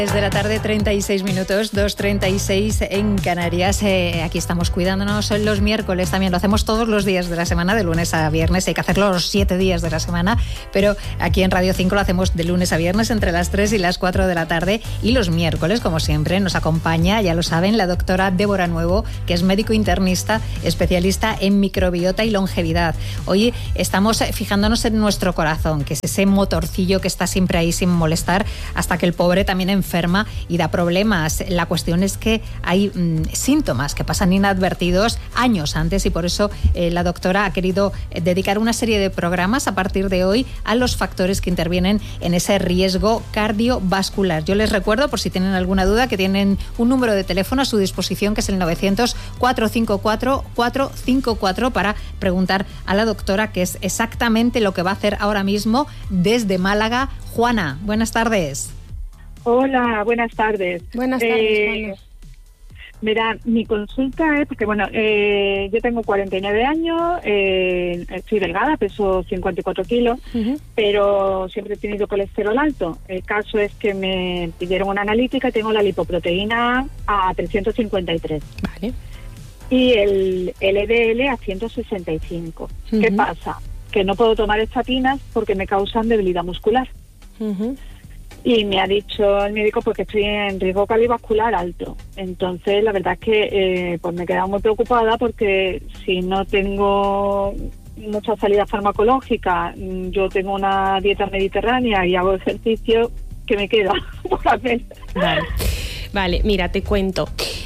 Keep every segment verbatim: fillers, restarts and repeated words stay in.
Desde la tarde, treinta y seis minutos, dos treinta y seis en Canarias. Eh, aquí estamos cuidándonos los miércoles, también lo hacemos todos los días de la semana, de lunes a viernes. Hay que hacerlo los siete días de la semana, pero aquí en Radio cinco lo hacemos de lunes a viernes entre las tres y las cuatro de la tarde. Y los miércoles, como siempre, nos acompaña, ya lo saben, la doctora Débora Nuevo, que es médico internista, especialista en microbiota y longevidad. Hoy estamos fijándonos en nuestro corazón, que es ese motorcillo que está siempre ahí sin molestar, hasta que el pobre también enferma y da problemas. La cuestión es que hay mmm, síntomas que pasan inadvertidos años antes, y por eso eh, la doctora ha querido eh, dedicar una serie de programas a partir de hoy a los factores que intervienen en ese riesgo cardiovascular. Yo les recuerdo, por si tienen alguna duda, que tienen un número de teléfono a su disposición, que es el novecientos, cuatrocientos cincuenta y cuatro, cuatrocientos cincuenta y cuatro, para preguntar a la doctora, que es exactamente lo que va a hacer ahora mismo desde Málaga. Juana, buenas tardes. Hola, buenas tardes. Buenas tardes, eh, Juana. Mira, mi consulta es porque, bueno, eh, yo tengo cuarenta y nueve años, eh, estoy delgada, peso cincuenta y cuatro kilos, uh-huh. pero siempre he tenido colesterol alto. El caso es que me pidieron una analítica y tengo la lipoproteína a trescientos cincuenta y tres. Vale. Y el L D L a ciento sesenta y cinco. Uh-huh. ¿Qué pasa? Que no puedo tomar estatinas porque me causan debilidad muscular. Uh-huh. Y me ha dicho el médico pues que estoy en riesgo cardiovascular alto. Entonces, la verdad es que eh, pues me he quedado muy preocupada, porque si no tengo mucha salida farmacológica, yo tengo una dieta mediterránea y hago ejercicio, ¿qué me queda por hacer? Vale. Vale, mira, te cuento.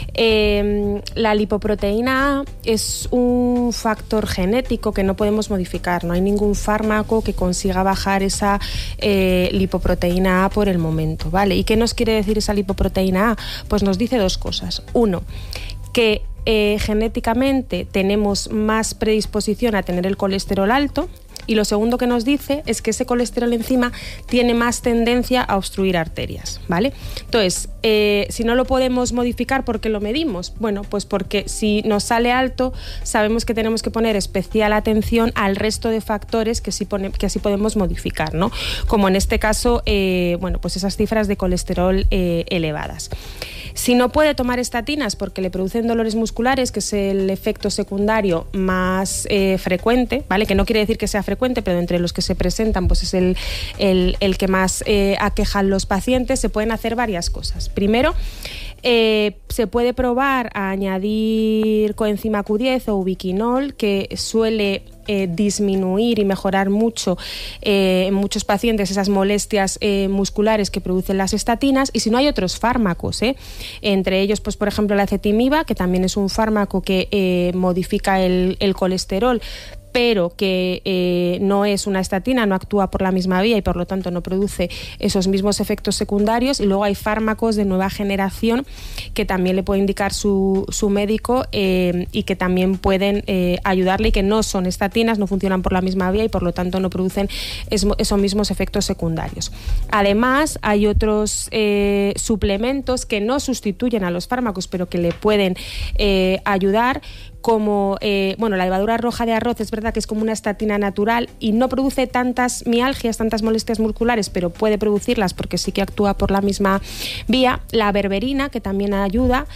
Eh, la lipoproteína A es un factor genético que no podemos modificar. No hay ningún fármaco que consiga bajar esa eh, lipoproteína A por el momento, ¿vale? ¿Y qué nos quiere decir esa lipoproteína A? Pues nos dice dos cosas. Uno, que eh, genéticamente tenemos más predisposición a tener el colesterol alto. Y lo segundo que nos dice es que ese colesterol encima tiene más tendencia a obstruir arterias, ¿vale? Entonces, eh, si no lo podemos modificar, ¿por qué lo medimos? Bueno, pues porque si nos sale alto, sabemos que tenemos que poner especial atención al resto de factores que sí, pone, que sí podemos modificar, ¿no? Como en este caso, eh, bueno, pues esas cifras de colesterol eh, elevadas. Si no puede tomar estatinas porque le producen dolores musculares, que es el efecto secundario más eh, frecuente, ¿vale? Que no quiere decir que sea frecuente, pero entre los que se presentan, pues es el, el, el que más eh, aquejan los pacientes. Se pueden hacer varias cosas. Primero, eh, se puede probar a añadir coenzima Q diez o ubiquinol, que suele Eh, disminuir y mejorar mucho eh, en muchos pacientes esas molestias eh, musculares que producen las estatinas. Y si no, hay otros fármacos, ¿eh? entre ellos, pues por ejemplo, la ezetimiba, que también es un fármaco que eh, modifica el, el colesterol, pero que eh, no es una estatina, no actúa por la misma vía y por lo tanto no produce esos mismos efectos secundarios. Y luego hay fármacos de nueva generación que también le puede indicar su, su médico eh, y que también pueden eh, ayudarle, y que no son estatinas, no funcionan por la misma vía y por lo tanto no producen es, esos mismos efectos secundarios. Además, hay otros eh, suplementos que no sustituyen a los fármacos, pero que le pueden eh, ayudar, como eh, bueno, la levadura roja de arroz. Es verdad que es como una estatina natural y no produce tantas mialgias, tantas molestias musculares, pero puede producirlas porque sí que actúa por la misma vía. La berberina, que también ayuda,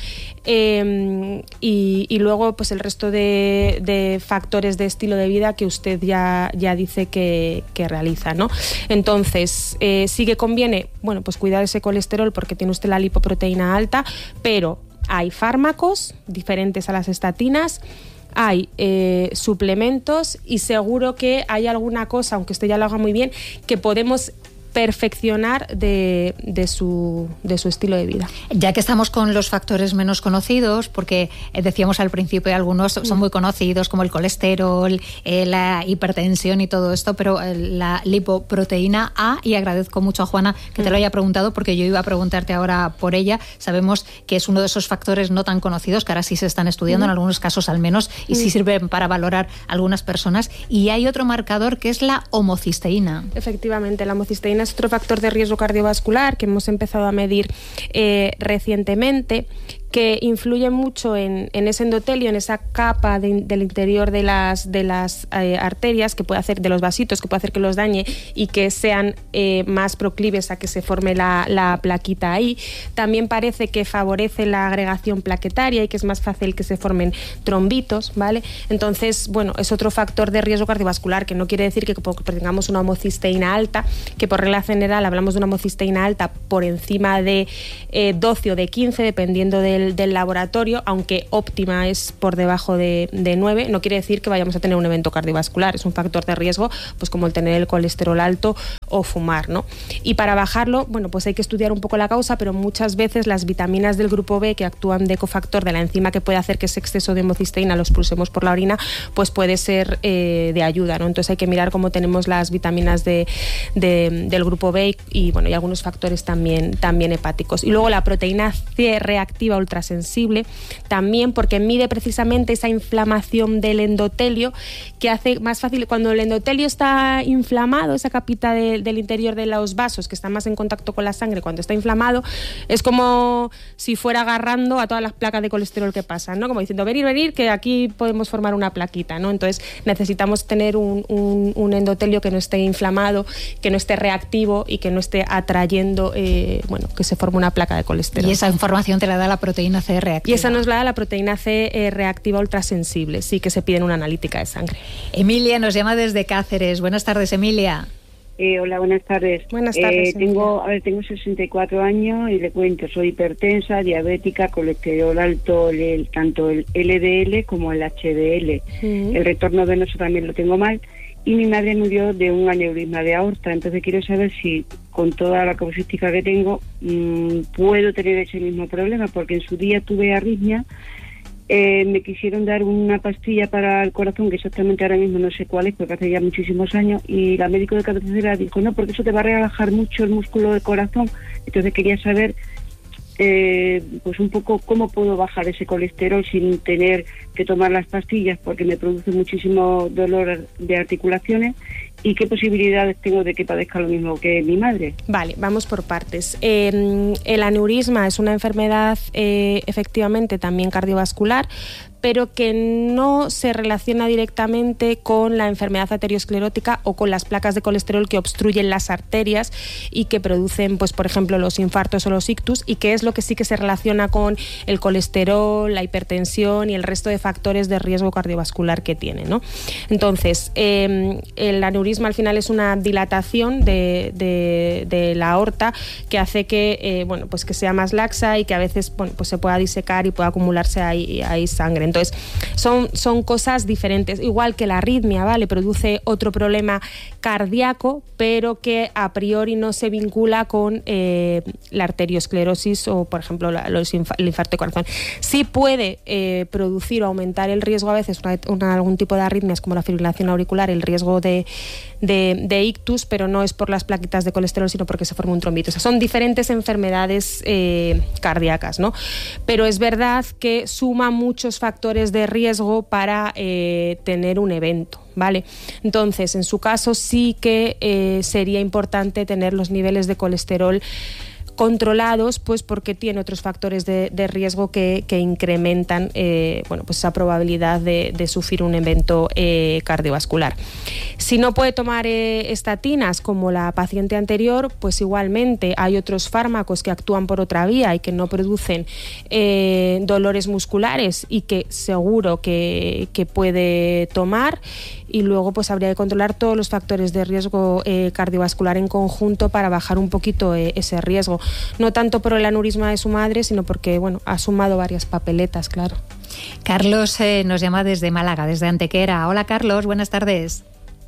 eh, y, y luego pues el resto de, de factores de estilo de vida que usted ya, ya dice que, que realiza, ¿no? Entonces, eh, sí que conviene, bueno, pues cuidar ese colesterol porque tiene usted la lipoproteína alta, pero hay fármacos diferentes a las estatinas, hay eh, suplementos, y seguro que hay alguna cosa, aunque usted ya lo haga muy bien, que podemos perfeccionar de, de, su, de su estilo de vida. Ya que estamos con los factores menos conocidos, porque decíamos al principio algunos son muy conocidos, como el colesterol, eh, la hipertensión y todo esto, pero la lipoproteína A, y agradezco mucho a Juana que te lo haya preguntado, porque yo iba a preguntarte ahora por ella. Sabemos que es uno de esos factores no tan conocidos, que ahora sí se están estudiando, en algunos casos al menos, y sí sirven para valorar a algunas personas. Y hay otro marcador que es la homocisteína. Efectivamente, la homocisteína es otro factor de riesgo cardiovascular que hemos empezado a medir eh, recientemente, que influyen mucho en, en ese endotelio, en esa capa de, del interior de las, de las eh, arterias, que puede hacer, de los vasitos, que puede hacer que los dañe y que sean eh, más proclives a que se forme la, la plaquita ahí. También parece que favorece la agregación plaquetaria y que es más fácil que se formen trombitos, ¿vale? Entonces, bueno, es otro factor de riesgo cardiovascular, que no quiere decir que porque tengamos una homocisteína alta, que por regla general hablamos de una homocisteína alta por encima de eh, doce o de quince, dependiendo del, del laboratorio, aunque óptima es por debajo de, de nueve, no quiere decir que vayamos a tener un evento cardiovascular. Es un factor de riesgo, pues como el tener el colesterol alto o fumar, ¿no? Y para bajarlo, bueno, pues hay que estudiar un poco la causa, pero muchas veces las vitaminas del grupo B, que actúan de cofactor de la enzima que puede hacer que ese exceso de homocisteína lo expulsemos por la orina, pues puede ser eh, de ayuda, ¿no? Entonces hay que mirar cómo tenemos las vitaminas de, de, del grupo B y, y, bueno, y algunos factores también, también hepáticos. Y luego la proteína C reactiva ultrasensible, también porque mide precisamente esa inflamación del endotelio, que hace más fácil, cuando el endotelio está inflamado, esa capita de, del interior de los vasos que está más en contacto con la sangre, cuando está inflamado, es como si fuera agarrando a todas las placas de colesterol que pasan, ¿no? Como diciendo, venir, venir, que aquí podemos formar una plaquita, ¿no? Entonces necesitamos tener un, un, un endotelio que no esté inflamado, que no esté reactivo y que no esté atrayendo, eh, bueno, que se forme una placa de colesterol. Y esa información te la da la proteína C reactiva. Y esa nos la da la proteína C eh, reactiva ultrasensible, sí, que se pide en una analítica de sangre. Emilia nos llama desde Cáceres. Buenas tardes, Emilia. Eh, hola, buenas tardes. Buenas tardes. Eh, tengo, a ver, tengo sesenta y cuatro años y le cuento, soy hipertensa, diabética, colesterol alto, el, tanto el L D L como el H D L. Uh-huh. El retorno venoso también lo tengo mal y mi madre murió de un aneurisma de aorta. Entonces quiero saber si con toda la causística que tengo mmm, puedo tener ese mismo problema, porque en su día tuve arritmia. Eh, me quisieron dar una pastilla para el corazón, que exactamente ahora mismo no sé cuál es, porque hace ya muchísimos años, y la médico de cabecera dijo, no, porque eso te va a relajar mucho el músculo del corazón. Entonces quería saber, eh, pues un poco cómo puedo bajar ese colesterol sin tener que tomar las pastillas, porque me produce muchísimo dolor de articulaciones, y qué posibilidades tengo de que padezca lo mismo que mi madre. Vale, vamos por partes. Eh, el aneurisma es una enfermedad eh, efectivamente también cardiovascular, pero que no se relaciona directamente con la enfermedad arteriosclerótica o con las placas de colesterol que obstruyen las arterias y que producen, pues, por ejemplo, los infartos o los ictus, y que es lo que sí que se relaciona con el colesterol, la hipertensión y el resto de factores de riesgo cardiovascular que tiene, ¿no? Entonces, eh, el aneurisma al final es una dilatación de, de, de la aorta que hace que, eh, bueno, pues que sea más laxa y que a veces, bueno, pues se pueda disecar y pueda acumularse ahí, ahí sangre. Entonces, son, son cosas diferentes. Igual que la arritmia, ¿vale? Produce otro problema cardíaco, pero que a priori no se vincula con eh, la arteriosclerosis o, por ejemplo, la, los inf- el infarto de corazón. Sí puede eh, producir o aumentar el riesgo a veces, una, una, algún tipo de arritmias como la fibrilación auricular, el riesgo de, de, de ictus, pero no es por las plaquitas de colesterol, sino porque se forma un trombito. O sea, son diferentes enfermedades eh, cardíacas, ¿no? Pero es verdad que suma muchos factores de riesgo para eh, tener un evento, ¿vale? Entonces, en su caso sí que eh, sería importante tener los niveles de colesterol controlados, pues porque tiene otros factores de, de riesgo que, que incrementan eh, bueno, pues esa probabilidad de, de sufrir un evento eh, cardiovascular. Si no puede tomar eh, estatinas como la paciente anterior, pues igualmente hay otros fármacos que actúan por otra vía y que no producen eh, dolores musculares y que seguro que, que puede tomar, y luego pues habría que controlar todos los factores de riesgo eh, cardiovascular en conjunto para bajar un poquito eh, ese riesgo. No tanto por el aneurisma de su madre, sino porque, bueno, ha sumado varias papeletas, claro. Carlos eh, nos llama desde Málaga, desde Antequera. Hola, Carlos, buenas tardes.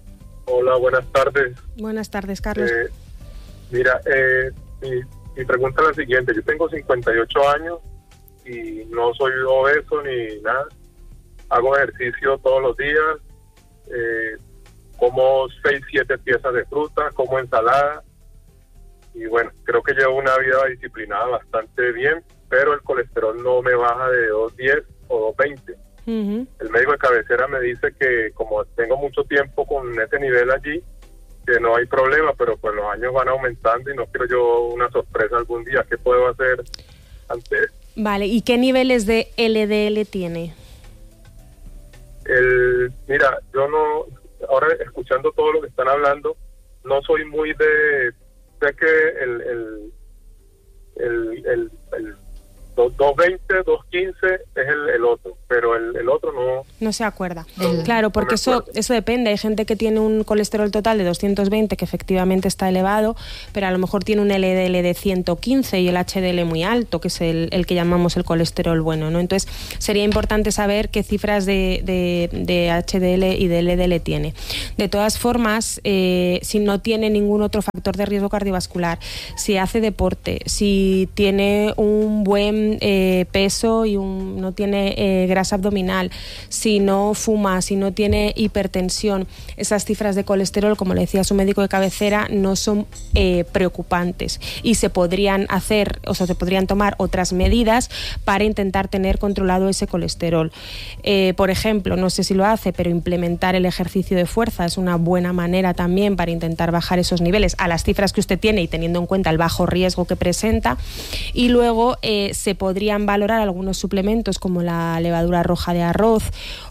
Hola, buenas tardes. Buenas tardes, Carlos. Eh, mira, eh, mi, mi pregunta es la siguiente. Yo tengo cincuenta y ocho años y no soy obeso ni nada. Hago ejercicio todos los días. Eh, como seis, siete piezas de fruta, como ensalada. Y bueno, creo que llevo una vida disciplinada bastante bien, pero el colesterol no me baja de dos diez o dos veinte. Uh-huh. El médico de cabecera me dice que como tengo mucho tiempo con ese nivel allí, que no hay problema, pero pues los años van aumentando y no quiero yo una sorpresa algún día. ¿Qué puedo hacer ante esto? Vale, ¿y qué niveles de L D L tiene? El, mira, yo no, ahora escuchando todo lo que están hablando, no soy muy de, sé que el, el, el, el, el doscientos veinte, doscientos quince es el, el otro, pero el, el otro no... No se acuerda. No, claro, porque no eso eso depende. Hay gente que tiene un colesterol total de doscientos veinte, que efectivamente está elevado, pero a lo mejor tiene un L D L de ciento quince y el H D L muy alto, que es el, el que llamamos el colesterol bueno, ¿no? Entonces, sería importante saber qué cifras de, de, de H D L y de L D L tiene. De todas formas, eh, si no tiene ningún otro factor de riesgo cardiovascular, si hace deporte, si tiene un buen Eh, peso y un, no tiene eh, grasa abdominal, si no fuma, si no tiene hipertensión, esas cifras de colesterol, como le decía su médico de cabecera, no son eh, preocupantes y se podrían hacer, o sea, se podrían tomar otras medidas para intentar tener controlado ese colesterol. Eh, por ejemplo, no sé si lo hace, pero implementar el ejercicio de fuerza es una buena manera también para intentar bajar esos niveles a las cifras que usted tiene y teniendo en cuenta el bajo riesgo que presenta. Y luego eh, se podrían valorar algunos suplementos como la levadura roja de arroz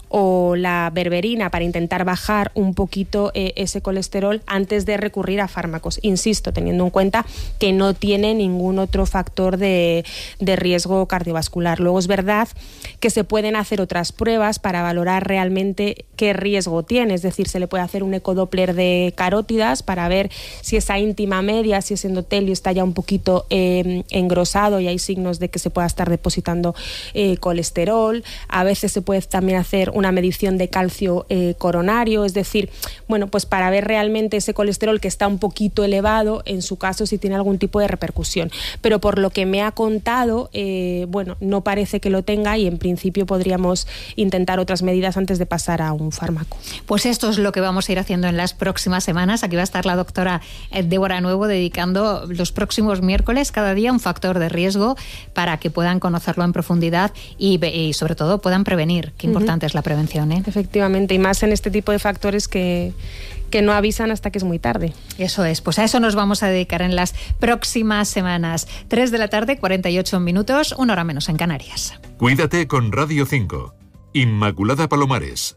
o la berberina para intentar bajar un poquito eh, ese colesterol antes de recurrir a fármacos. Insisto, teniendo en cuenta que no tiene ningún otro factor de, de riesgo cardiovascular. Luego es verdad que se pueden hacer otras pruebas para valorar realmente qué riesgo tiene. Es decir, se le puede hacer un ecodoppler de carótidas para ver si esa íntima media, si ese endotelio está ya un poquito eh, engrosado y hay signos de que se pueda estar depositando eh, colesterol. A veces se puede también hacer una medición de calcio eh, coronario, es decir, bueno, pues para ver realmente ese colesterol que está un poquito elevado, en su caso si tiene algún tipo de repercusión. Pero por lo que me ha contado, eh, bueno, no parece que lo tenga y en principio podríamos intentar otras medidas antes de pasar a un fármaco. Pues esto es lo que vamos a ir haciendo en las próximas semanas. Aquí va a estar la doctora Débora Nuevo dedicando los próximos miércoles cada día un factor de riesgo para que puedan conocerlo en profundidad y, y sobre todo puedan prevenir. Qué importante uh-huh. es la prevención, ¿eh? Efectivamente, y más en este tipo de factores que, que no avisan hasta que es muy tarde. Eso es, pues a eso nos vamos a dedicar en las próximas semanas. tres de la tarde, cuarenta y ocho minutos, una hora menos en Canarias. Cuídate con Radio cinco. Inmaculada Palomares.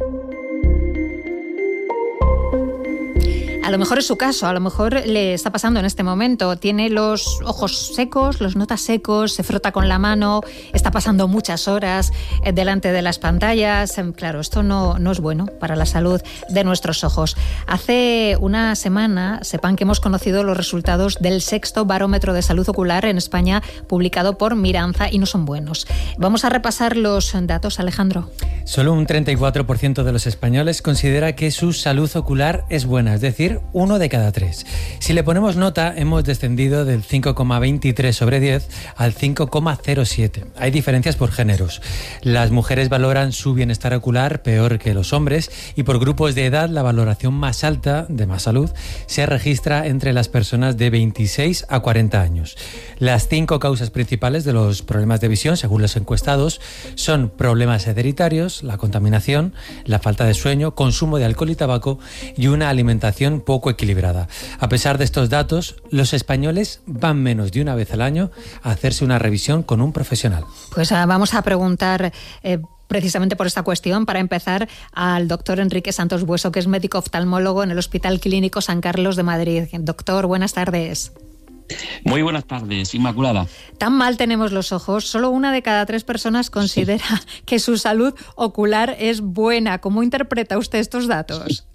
A lo mejor es su caso, a lo mejor le está pasando en este momento. Tiene los ojos secos, los nota secos, se frota con la mano, está pasando muchas horas delante de las pantallas. Claro, esto no, no es bueno para la salud de nuestros ojos. Hace una semana, sepan que hemos conocido los resultados del sexto barómetro de salud ocular en España, publicado por Miranza, y no son buenos. Vamos a repasar los datos, Alejandro. Solo un treinta y cuatro por ciento de los españoles considera que su salud ocular es buena, es decir, uno de cada tres. Si le ponemos nota, hemos descendido del cinco coma veintitrés sobre diez al cinco coma cero siete. Hay diferencias por géneros. Las mujeres valoran su bienestar ocular peor que los hombres y por grupos de edad la valoración más alta de más salud se registra entre las personas de veintiséis a cuarenta años. Las cinco causas principales de los problemas de visión, según los encuestados, son problemas hereditarios, la contaminación, la falta de sueño, consumo de alcohol y tabaco y una alimentación poco equilibrada. A pesar de estos datos, los españoles van menos de una vez al año a hacerse una revisión con un profesional. Pues uh, vamos a preguntar eh, precisamente por esta cuestión, para empezar, al doctor Enrique Santos Bueso, que es médico oftalmólogo en el Hospital Clínico San Carlos de Madrid. Doctor, buenas tardes. Muy buenas tardes, Inmaculada. Tan mal tenemos los ojos. Solo una de cada tres personas considera sí. que su salud ocular es buena. ¿Cómo interpreta usted estos datos?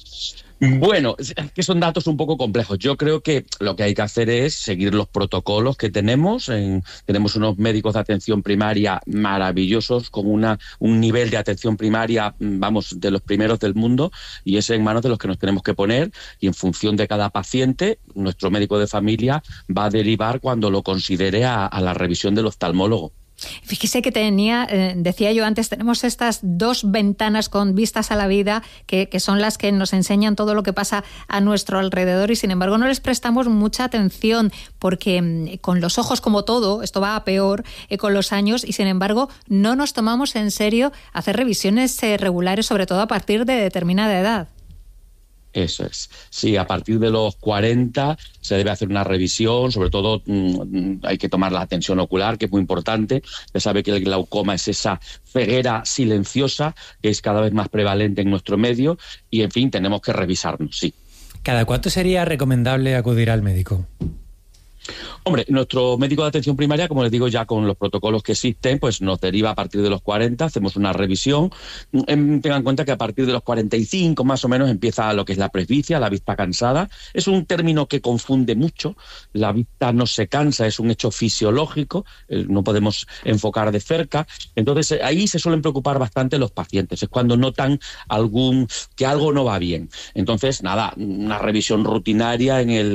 Bueno, es que son datos un poco complejos. Yo creo que lo que hay que hacer es seguir los protocolos que tenemos. En, tenemos unos médicos de atención primaria maravillosos, con una, un nivel de atención primaria, vamos, de los primeros del mundo, y es en manos de los que nos tenemos que poner, y en función de cada paciente, nuestro médico de familia va a derivar cuando lo considere a, a la revisión del oftalmólogo. Fíjese que tenía, eh, decía yo antes, tenemos estas dos ventanas con vistas a la vida que, que son las que nos enseñan todo lo que pasa a nuestro alrededor y sin embargo no les prestamos mucha atención porque eh, con los ojos, como todo, esto va a peor eh, con los años y sin embargo no nos tomamos en serio hacer revisiones eh, regulares, sobre todo a partir de determinada edad. Eso es. Sí, a partir de los cuarenta se debe hacer una revisión, sobre todo mmm, hay que tomar la atención ocular, que es muy importante. Se sabe que el glaucoma es esa ceguera silenciosa que es cada vez más prevalente en nuestro medio y, en fin, tenemos que revisarnos, sí. ¿Cada cuánto sería recomendable acudir al médico? Hombre, nuestro médico de atención primaria, como les digo, ya con los protocolos que existen, pues nos deriva a partir de los cuarenta, hacemos una revisión. Tengan en cuenta que a partir de los cuarenta y cinco más o menos empieza lo que es la presbicia, la vista cansada. Es un término que confunde mucho. La vista no se cansa, es un hecho fisiológico, no podemos enfocar de cerca. Entonces ahí se suelen preocupar bastante los pacientes, es cuando notan algún que algo no va bien. Entonces, nada, una revisión rutinaria en el